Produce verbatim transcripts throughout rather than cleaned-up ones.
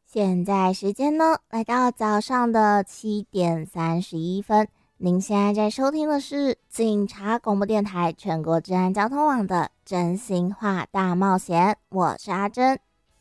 现在时间呢，来到早上的七点三十一分。您现在在收听的是警察广播电台全国治安交通网的真心话大冒险，我是阿珍。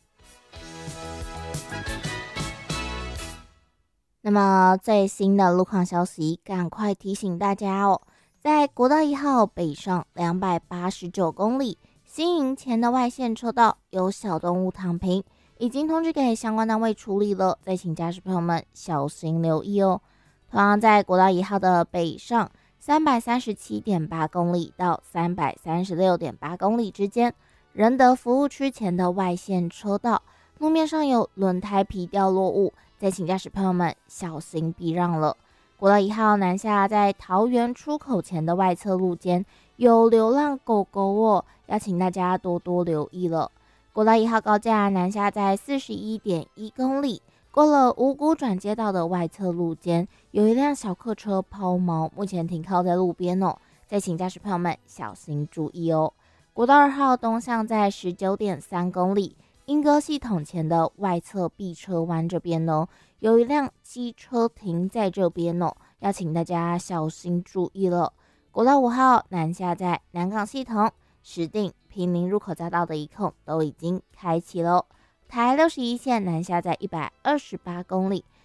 那么最新的路况消息，赶快提醒大家哦，在国道一号北上两百八十九公里新营前的外线车道有小动物躺平，已经通知给相关单位处理了，再请驾驶朋友们小心留意哦。同样在国道一号的北上三百三十七点八公里到三百三十六点八公里之间，仁德服务区前的外线车道路面上有轮胎皮掉落物，再请驾驶朋友们小心避让了。国道一号南下在桃园出口前的外侧路肩有流浪狗狗哦，要请大家多多留意了。国道一号高架南下在四十一点一公里，过了五股转接道的外侧路肩，有一辆小客车抛锚，目前停靠在路边哦，再请驾驶朋友们小心注意哦。国道二号东向在十九点三公里，莺歌系统前的外侧避车弯这边哦，有一辆机车停在这边哦，要请大家小心注意了。国道五号南下在南港系统、石碇、平林入口匝道的一控都已经开启了。台六十一线南下在一百二十八公里，